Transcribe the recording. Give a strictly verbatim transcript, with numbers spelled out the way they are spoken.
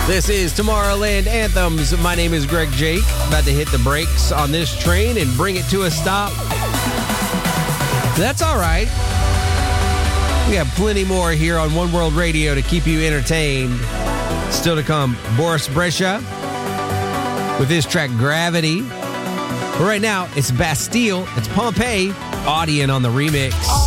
This is Tomorrowland Anthems. My name is Greg Jake. About to hit the brakes on this train and bring it to a stop. That's all right. We have plenty more here on One World Radio to keep you entertained. Still to come, Boris Brejcha with his track Gravity. But right now, it's Bastille. It's Pompeii. Audien on the remix.